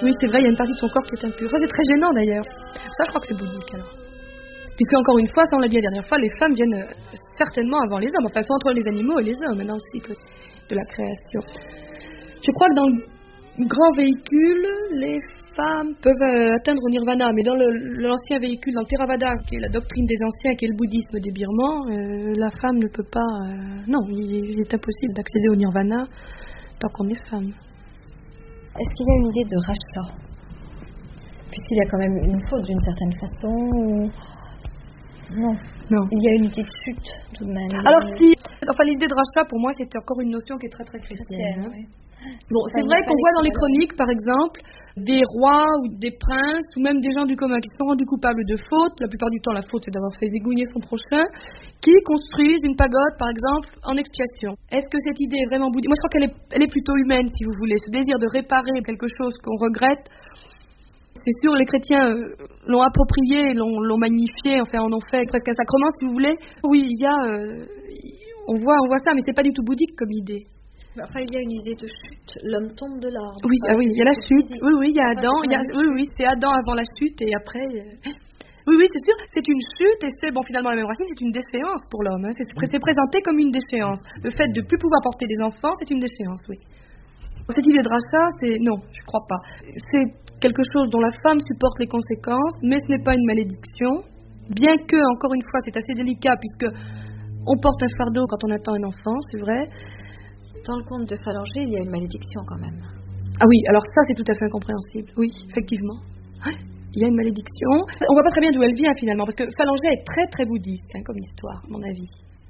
Oui, c'est vrai, il y a une partie de son corps qui est impure. Ça, c'est très gênant d'ailleurs. Ça, je crois que c'est bouddhique alors. Puisque, encore une fois, ça on l'a dit la dernière fois, les femmes viennent certainement avant les hommes. Enfin, elles sont entre les animaux et les hommes, maintenant aussi, que de la création. Je crois que dans le grand véhicule, les femmes peuvent atteindre au nirvana, mais dans l'ancien véhicule, dans le Theravada, qui est la doctrine des anciens, qui est le bouddhisme des Birmans, la femme ne peut pas... non, il est impossible d'accéder au nirvana tant qu'on est femme. Est-ce qu'il y a une idée de rachat? Puisqu'il y a quand même une faute d'une certaine façon ou... Non. Il y a une idée de chute tout de même. Alors si, enfin l'idée de rachat pour moi c'était encore une notion qui est très très chrétienne. Oui. Bon, c'est vrai qu'on voit dans les chroniques par exemple des rois ou des princes ou même des gens du commun qui sont rendus coupables de fautes, la plupart du temps la faute c'est d'avoir fait zigouiller son prochain, qui construisent une pagode par exemple en expiation. Est-ce que cette idée est vraiment bouddhique? Moi je crois qu'elle est plutôt humaine si vous voulez, ce désir de réparer quelque chose qu'on regrette. C'est sûr, les chrétiens l'ont approprié, l'ont magnifié, enfin en ont fait presque un sacrement, si vous voulez. Oui, il y a, on voit ça, mais c'est pas du tout bouddhique comme idée. Enfin, il y a une idée de chute. L'homme tombe de l'arbre. Oui, oui, il y a la chute. Oui, il y a Adam. Oui, c'est Adam avant la chute et après. Oui, c'est sûr, c'est une chute et c'est finalement la même racine, c'est une déchéance pour l'homme. Hein. C'est présenté comme une déchéance. Le fait de plus pouvoir porter des enfants, c'est une déchéance, oui. Cette idée de rachat, non, je crois pas. C'est quelque chose dont la femme supporte les conséquences, mais ce n'est pas une malédiction. Bien que, encore une fois, c'est assez délicat puisque on porte un fardeau quand on attend un enfant, c'est vrai. Dans le conte de Phallanger, il y a une malédiction quand même. Ah oui, alors ça c'est tout à fait incompréhensible. Oui, effectivement. Il y a une malédiction. On voit pas très bien d'où elle vient finalement, parce que Phallanger est très très bouddhiste comme histoire, à mon avis.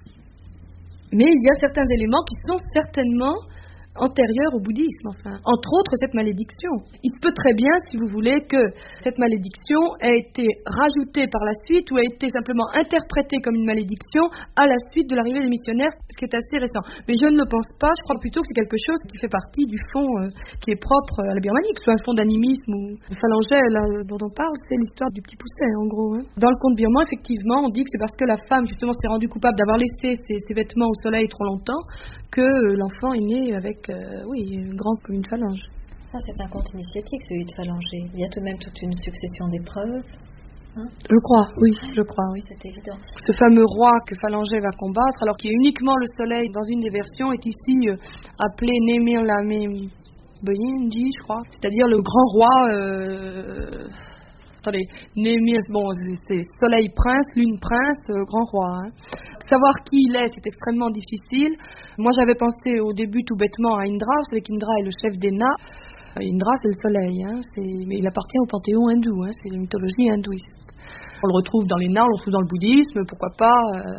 Mais il y a certains éléments qui sont certainement antérieure au bouddhisme, enfin. Entre autres, cette malédiction. Il se peut très bien, si vous voulez, que cette malédiction ait été rajoutée par la suite ou ait été simplement interprétée comme une malédiction à la suite de l'arrivée des missionnaires, ce qui est assez récent. Mais je ne le pense pas, je crois plutôt que c'est quelque chose qui fait partie du fond qui est propre à la Birmanie, que ce soit un fond d'animisme ou de Phallanger, là, dont on parle, c'est l'histoire du petit pousset, en gros. Hein. Dans le conte birman, effectivement, on dit que c'est parce que la femme, justement, s'est rendue coupable d'avoir laissé ses vêtements au soleil trop longtemps que l'enfant est né avec grand comme une phalange. Ça, c'est un conte initiatique, celui de Phallanger. Il y a tout de même toute une succession d'épreuves. Hein? Je crois, oui. C'est évident. Ce fameux roi que Phallanger va combattre, alors qu'il y a uniquement le soleil dans une des versions, est ici appelé Nemir Lamé Boyindi, je crois. C'est-à-dire le grand roi... Attendez, Nemir, c'est soleil prince, lune prince, grand roi. Hein. Savoir qui il est, c'est extrêmement difficile. Moi, j'avais pensé au début tout bêtement à Indra. Vous savez qu'Indra est le chef des Na. Indra, c'est le soleil, hein. Mais il appartient au panthéon hindou, hein. C'est la mythologie hindouiste. On le retrouve dans les Na, on le retrouve dans le bouddhisme, pourquoi pas.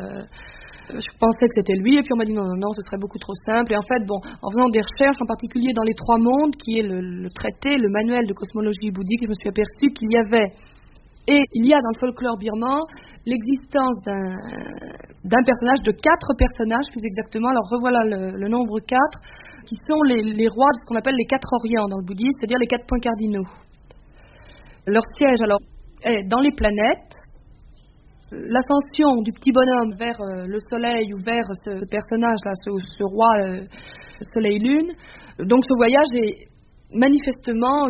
Je pensais que c'était lui, et puis on m'a dit non, ce serait beaucoup trop simple. Et en fait, en faisant des recherches, en particulier dans les Trois Mondes, qui est le traité, le manuel de cosmologie bouddhique, je me suis aperçue qu'il y avait... Et il y a dans le folklore birman l'existence d'un personnage, de 4 personnages plus exactement, alors revoilà le nombre 4, qui sont les rois de ce qu'on appelle les 4 Orients dans le bouddhisme, c'est-à-dire les 4 points cardinaux. Leur siège alors est dans les planètes. L'ascension du petit bonhomme vers le soleil ou vers ce personnage-là, ce roi soleil-lune, donc ce voyage est manifestement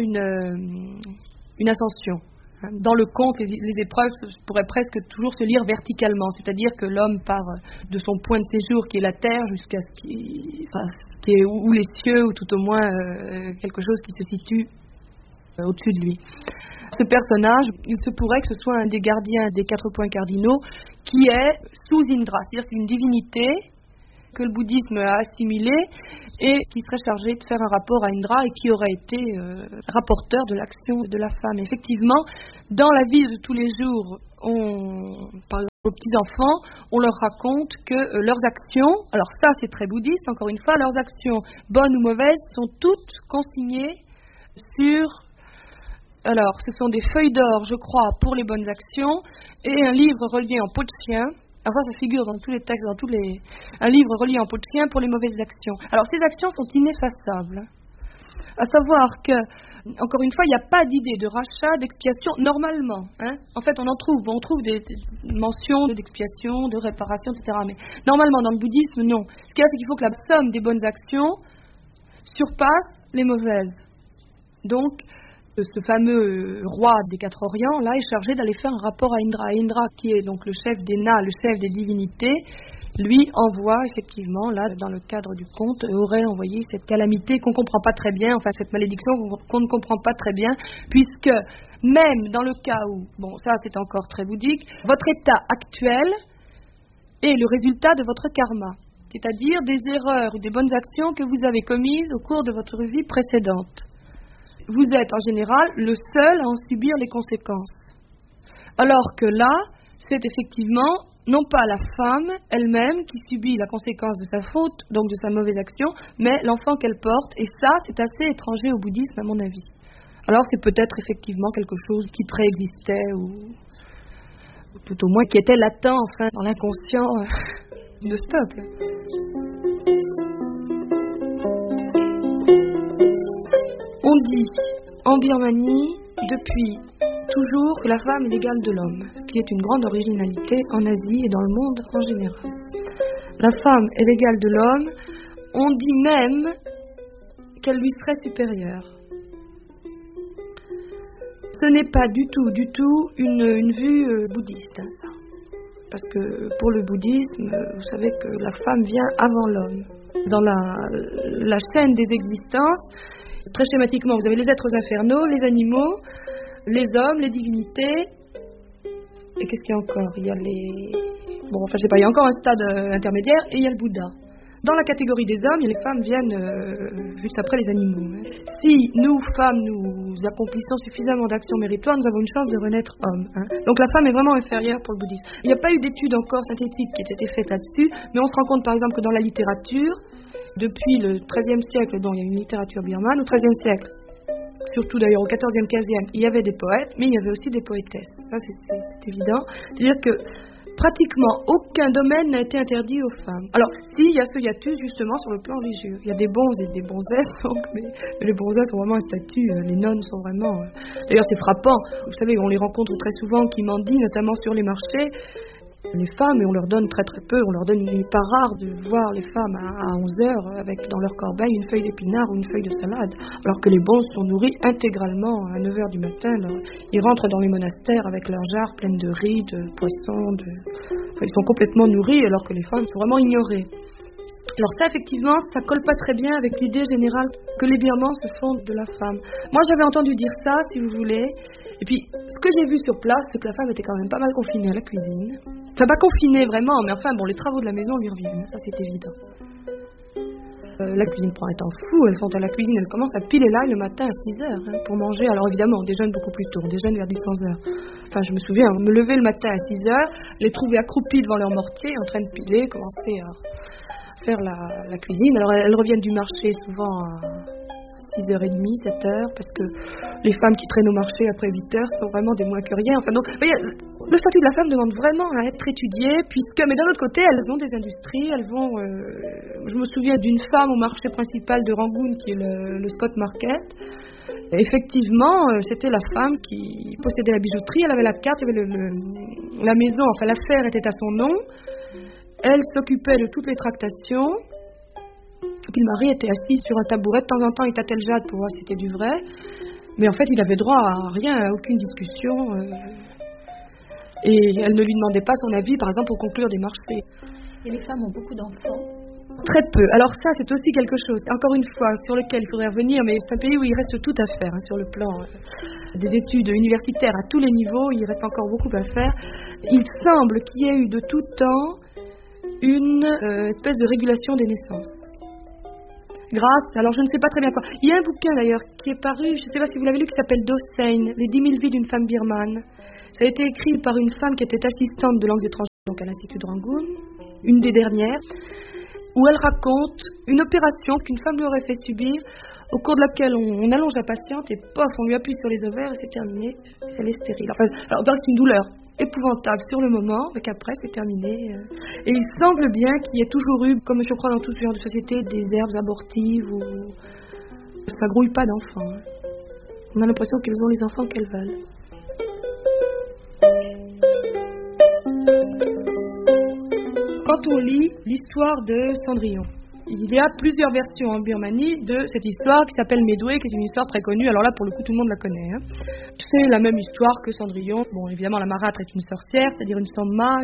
une ascension. Dans le conte, les épreuves pourraient presque toujours se lire verticalement, c'est-à-dire que l'homme part de son point de séjour qui est la terre jusqu'à ce qui est ou les cieux ou tout au moins quelque chose qui se situe au-dessus de lui. Ce personnage, il se pourrait que ce soit un des gardiens des 4 points cardinaux qui est sous Indra, c'est-à-dire c'est une divinité que le bouddhisme a assimilé et qui serait chargé de faire un rapport à Indra et qui aurait été rapporteur de l'action de la femme. Effectivement, dans la vie de tous les jours, par exemple aux petits-enfants, on leur raconte que leurs actions, alors ça c'est très bouddhiste encore une fois, leurs actions bonnes ou mauvaises sont toutes consignées sur... Alors, ce sont des feuilles d'or, je crois, pour les bonnes actions et un livre relié en peau de chien. Alors ça figure dans tous les textes, un livre relié en peau de chien pour les mauvaises actions. Alors ces actions sont ineffaçables. À savoir que, encore une fois, il n'y a pas d'idée de rachat, d'expiation, normalement. Hein. En fait, on trouve des mentions d'expiation, de réparation, etc. Mais normalement, dans le bouddhisme, non. Ce qu'il y a, c'est qu'il faut que la somme des bonnes actions surpasse les mauvaises. Donc, Ce fameux roi des 4 Orients, là, est chargé d'aller faire un rapport à Indra. Indra, qui est donc le chef des Na, le chef des divinités, lui envoie effectivement, là, dans le cadre du conte, aurait envoyé cette calamité qu'on ne comprend pas très bien, enfin cette malédiction qu'on ne comprend pas très bien, puisque même dans le cas où, bon, ça c'est encore très bouddhique, votre état actuel est le résultat de votre karma, c'est-à-dire des erreurs ou des bonnes actions que vous avez commises au cours de votre vie précédente. Vous êtes en général le seul à en subir les conséquences. Alors que là, c'est effectivement non pas la femme elle-même qui subit la conséquence de sa faute, donc de sa mauvaise action, mais l'enfant qu'elle porte. Et ça, c'est assez étranger au bouddhisme, à mon avis. Alors c'est peut-être effectivement quelque chose qui préexistait, ou tout au moins qui était latent, enfin, dans l'inconscient de ce peuple. On dit en Birmanie, depuis toujours, que la femme est l'égale de l'homme, ce qui est une grande originalité en Asie et dans le monde en général. La femme est l'égale de l'homme, on dit même qu'elle lui serait supérieure. Ce n'est pas du tout une vue bouddhiste, hein, ça. Parce que pour le bouddhisme, vous savez que la femme vient avant l'homme. Dans la chaîne des existences, très schématiquement, vous avez les êtres infernaux, les animaux, les hommes, les divinités. Et qu'est-ce qu'il y a encore? Il y a il y a encore un stade intermédiaire et il y a le Bouddha. Dans la catégorie des hommes, les femmes viennent juste après les animaux. Si nous, femmes, nous accomplissons suffisamment d'actions méritoires, nous avons une chance de renaître hommes. Donc la femme est vraiment inférieure pour le bouddhisme. Il n'y a pas eu d'études encore synthétiques qui aient été faites là-dessus, mais on se rend compte par exemple que dans la littérature, depuis le XIIIe siècle, dont il y a une littérature birmane, au XIIIe siècle, surtout d'ailleurs au XIVe, XVe, il y avait des poètes, mais il y avait aussi des poétesses. Ça, c'est évident. C'est-à-dire que pratiquement aucun domaine n'a été interdit aux femmes. Alors, si, il y a ce hiatus justement sur le plan religieux. Il y a des bons et des bonzesses, mais les bonzesses sont vraiment un statut, les nonnes sont vraiment... D'ailleurs, c'est frappant. Vous savez, on les rencontre très souvent qui mendient, notamment sur les marchés. Les femmes, et on leur donne très très peu, il n'est pas rare de voir les femmes à 11 heures avec dans leur corbeille une feuille d'épinard ou une feuille de salade, alors que les bons sont nourris intégralement à 9 heures du matin. Ils rentrent dans les monastères avec leurs jarres pleines de riz, de poissons, ils sont complètement nourris alors que les femmes sont vraiment ignorées. Alors ça, effectivement, ça colle pas très bien avec l'idée générale que les Birmans se font de la femme. Moi, j'avais entendu dire ça, si vous voulez. Et puis, ce que j'ai vu sur place, c'est que la femme était quand même pas mal confinée à la cuisine. Enfin, pas confinée vraiment, mais enfin, bon, les travaux de la maison lui reviennent, ça c'est évident. La cuisine prend un temps fou, elles sont à la cuisine, elles commencent à piler l'ail le matin à 6 heures pour manger. Alors évidemment, on déjeune beaucoup plus tôt, on déjeune vers 10-11 heures. Enfin, je me souviens, me lever le matin à 6 heures, les trouver accroupies devant leur mortier, en train de piler, commencer à faire la cuisine. Alors elles reviennent du marché souvent à 6h30, 7h, parce que les femmes qui traînent au marché après 8h sont vraiment des moins que rien. Enfin, donc, le statut de la femme demande vraiment à être étudié, mais d'un autre côté, elles ont des industries, je me souviens d'une femme au marché principal de Rangoon, qui est le Scott Market. Effectivement, c'était la femme qui possédait la bijouterie, elle avait la carte, il y avait la maison, enfin l'affaire était à son nom. Elle s'occupait de toutes les tractations. Et puis le mari était assis sur un tabouret. De temps en temps, il tâtait le jade pour voir si c'était du vrai. Mais en fait, il avait droit à rien, à aucune discussion. Et elle ne lui demandait pas son avis, par exemple, pour conclure des marchés. Et les femmes ont beaucoup d'enfants? Très peu. Alors ça, c'est aussi quelque chose, encore une fois, sur lequel il faudrait revenir, mais c'est un pays où il reste tout à faire, sur le plan des études universitaires à tous les niveaux, il reste encore beaucoup à faire. Il semble qu'il y ait eu de tout temps une espèce de régulation des naissances. Alors je ne sais pas très bien quoi. Il y a un bouquin d'ailleurs qui est paru, je ne sais pas si vous l'avez lu, qui s'appelle Do Sein, Les 10 000 vies d'une femme birmane. Ça a été écrit par une femme qui était assistante de langues étrangères, donc à l'Institut de Rangoon, une des dernières, où elle raconte une opération qu'une femme lui aurait fait subir, au cours de laquelle on allonge la patiente et pof, on lui appuie sur les ovaires et c'est terminé, elle est stérile. Alors c'est une douleur épouvantable sur le moment, mais qu'après c'est terminé. Et il semble bien qu'il y ait toujours eu, comme je crois dans tout ce genre de société, des herbes abortives où ça grouille pas d'enfants. On a l'impression qu'elles ont les enfants qu'elles veulent. Quand on lit l'histoire de Cendrillon, Il y a plusieurs versions en Birmanie de cette histoire qui s'appelle Medway, qui est une histoire très connue. Alors là, pour le coup, tout le monde la connaît. C'est la même histoire que Cendrillon. Bon, évidemment, la marâtre est une sorcière, c'est-à-dire une Samma,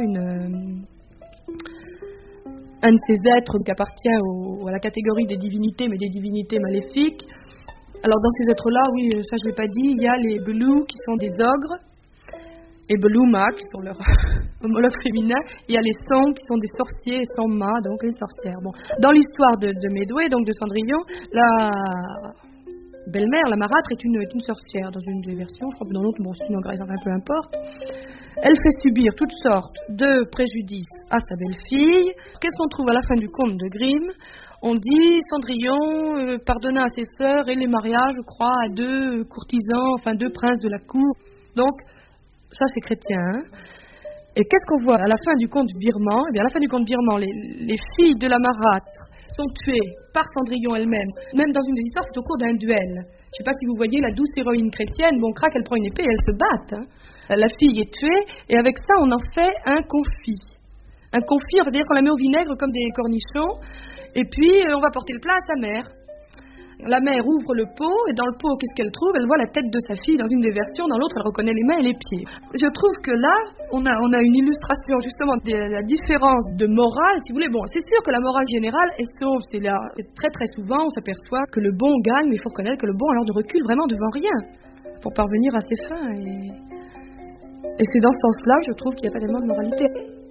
un de ces êtres qui appartient à la catégorie des divinités, mais des divinités maléfiques. Alors dans ces êtres-là, oui, ça je ne l'ai pas dit, il y a les Belu qui sont des ogres, et Beluma qui sont leurs homologues féminins, il y a les Song qui sont des sorciers, et Samma, donc les sorcières. Bon. Dans l'histoire de Medway, donc de Cendrillon, la belle-mère, la marâtre, est une sorcière dans une des versions, je crois que dans l'autre, bon, c'est une anglaise, enfin peu importe. Elle fait subir toutes sortes de préjudices à sa belle-fille. Qu'est-ce qu'on trouve à la fin du conte de Grimm? On dit Cendrillon pardonna à ses sœurs et les mariages, je crois, à 2 courtisans, enfin 2 princes de la cour. Donc, ça c'est chrétien. Hein. Et qu'est-ce qu'on voit à la fin du conte birman? Eh bien, à la fin du conte birman, les filles de la marâtre sont tuées par Cendrillon elle-même. Même dans une des histoires, c'est au cours d'un duel. Je ne sais pas si vous voyez la douce héroïne chrétienne, bon, crac, elle prend une épée et elle se bat. Hein. La fille est tuée, et avec ça, on en fait un confit. Un confit, c'est-à-dire qu'on la met au vinaigre comme des cornichons, et puis on va porter le plat à sa mère. La mère ouvre le pot, et dans le pot, qu'est-ce qu'elle trouve? Elle voit la tête de sa fille dans une des versions, dans l'autre, elle reconnaît les mains et les pieds. Je trouve que là, on a une illustration justement de la différence de morale, si vous voulez. Bon, c'est sûr que la morale générale est sauve, c'est là, très très souvent, on s'aperçoit que le bon gagne, mais il faut reconnaître que le bon alors ne recule vraiment devant rien, pour parvenir à ses fins, et c'est dans ce sens-là que je trouve qu'il n'y a pas tellement de moralité.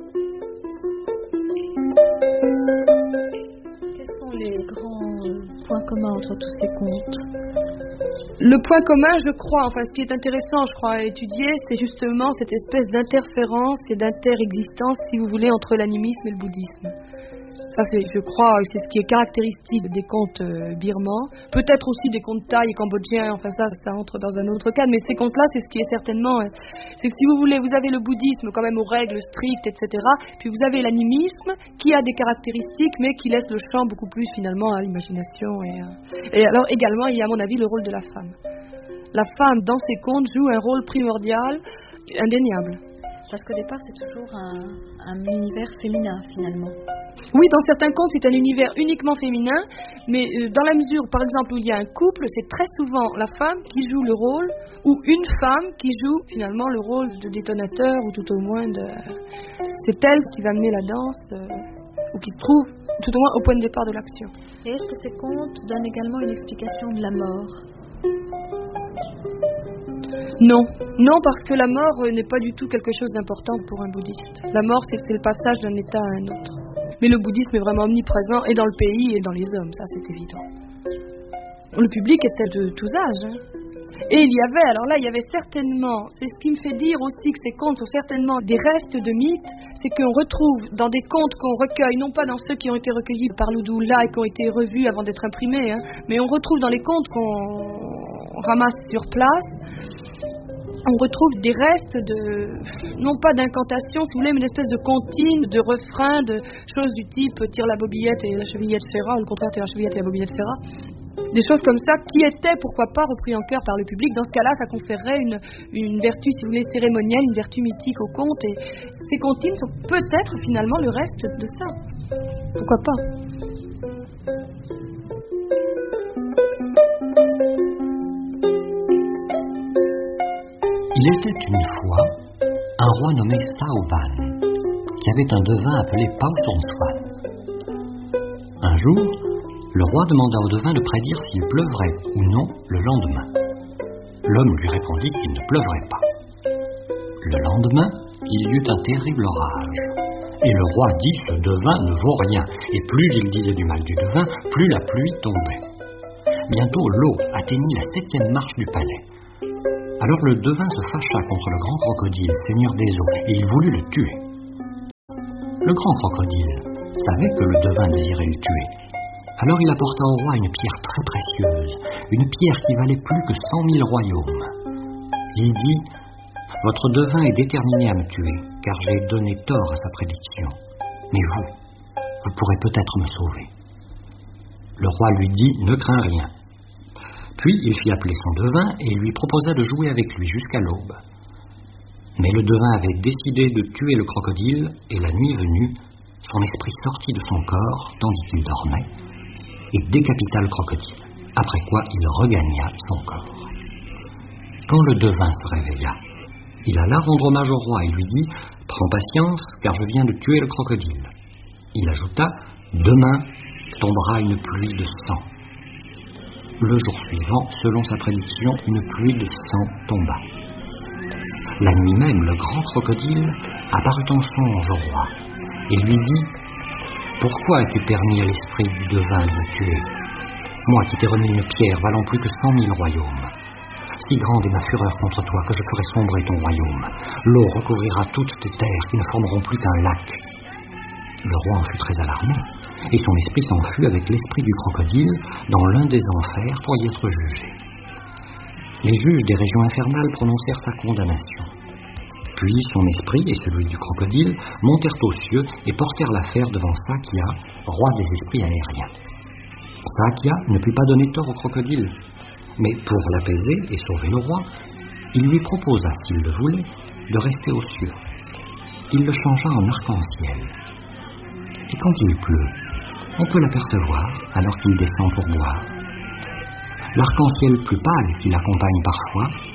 Quels sont les grands points communs entre tous ces contes? Le point commun, je crois, enfin ce qui est intéressant, je crois, à étudier, c'est justement cette espèce d'interférence et d'interexistence, si vous voulez, entre l'animisme et le bouddhisme. Ça, je crois, c'est ce qui est caractéristique des contes birmans. Peut-être aussi des contes thaïs et cambodgiens, enfin ça entre dans un autre cadre, mais ces contes-là, c'est ce qui est certainement... c'est que si vous voulez, vous avez le bouddhisme quand même aux règles strictes, etc. Puis vous avez l'animisme qui a des caractéristiques, mais qui laisse le champ beaucoup plus finalement à l'imagination. Et alors également, il y a à mon avis le rôle de la femme. La femme, dans ces contes, joue un rôle primordial, indéniable. Parce qu'au départ, c'est toujours un univers féminin, finalement. Oui, dans certains contes, c'est un univers uniquement féminin, mais dans la mesure, par exemple, où il y a un couple, c'est très souvent la femme qui joue le rôle, ou une femme qui joue finalement le rôle de détonateur, ou tout au moins c'est elle qui va mener la danse, ou qui se trouve tout au moins au point de départ de l'action. Et est-ce que ces contes donnent également une explication de la mort ? Non, parce que la mort n'est pas du tout quelque chose d'important pour un bouddhiste. La mort, c'est le passage d'un état à un autre. Mais le bouddhisme est vraiment omniprésent, et dans le pays, et dans les hommes, ça c'est évident. Le public était de tous âges. Hein. Et il y avait certainement, c'est ce qui me fait dire aussi que ces contes sont certainement des restes de mythes, c'est qu'on retrouve dans des contes qu'on recueille, non pas dans ceux qui ont été recueillis par Ludula et qui ont été revus avant d'être imprimés, hein, mais on retrouve dans les contes qu'on ramasse sur place, on retrouve des restes non pas d'incantation, si vous voulez, mais une espèce de comptine, de refrain, de choses du type tire la bobillette et la chevillette fera, ou le contraire, tire la chevillette et la bobillette fera. Des choses comme ça qui étaient, pourquoi pas, repris en cœur par le public. Dans ce cas-là, ça conférerait une vertu, si vous voulez, cérémonielle, une vertu mythique au conte. Et ces comptines sont peut-être finalement le reste de ça. Pourquoi pas? Il était une fois un roi nommé Saoban, qui avait un devin appelé Pao Sonswan. Un jour, le roi demanda au devin de prédire s'il pleuvrait ou non le lendemain. L'homme lui répondit qu'il ne pleuvrait pas. Le lendemain, il y eut un terrible orage. Et le roi dit « Ce devin ne vaut rien ». Et plus il disait du mal du devin, plus la pluie tombait. Bientôt, l'eau atteignit la 7e marche du palais. Alors le devin se fâcha contre le grand crocodile, seigneur des eaux, et il voulut le tuer. Le grand crocodile savait que le devin désirait le tuer. Alors il apporta au roi une pierre très précieuse, une pierre qui valait plus que 100 000 royaumes. Il dit « Votre devin est déterminé à me tuer, car j'ai donné tort à sa prédiction. Mais vous pourrez peut-être me sauver. » Le roi lui dit « Ne crains rien. » Puis il fit appeler son devin et lui proposa de jouer avec lui jusqu'à l'aube. Mais le devin avait décidé de tuer le crocodile, et la nuit venue, son esprit sortit de son corps tandis qu'il dormait et décapita le crocodile, après quoi il regagna son corps. Quand le devin se réveilla, il alla rendre hommage au roi et lui dit « Prends patience, car je viens de tuer le crocodile. » Il ajouta « Demain tombera une pluie de sang. » Le jour suivant, selon sa prédiction, une pluie de sang tomba. La nuit même, le grand crocodile apparut en songe au roi et lui dit « Pourquoi as-tu permis à l'esprit du devin de me tuer? Moi qui t'ai remis une pierre valant plus que 100 000 royaumes. Si grande est ma fureur contre toi que je ferai sombrer ton royaume. L'eau recouvrira toutes tes terres qui ne formeront plus qu'un lac. » Le roi en fut très alarmé, et son esprit s'enfuit avec l'esprit du crocodile dans l'un des enfers pour y être jugé. Les juges des régions infernales prononcèrent sa condamnation. Puis son esprit et celui du crocodile montèrent aux cieux et portèrent l'affaire devant Sakya, roi des esprits aériens. Sakya ne put pas donner tort au crocodile, mais pour l'apaiser et sauver le roi, il lui proposa, s'il le voulait, de rester aux cieux. Il le changea en arc-en-ciel. Et quand il pleut, on peut l'apercevoir alors qu'il descend pour boire. L'arc-en-ciel plus pâle qui l'accompagne parfois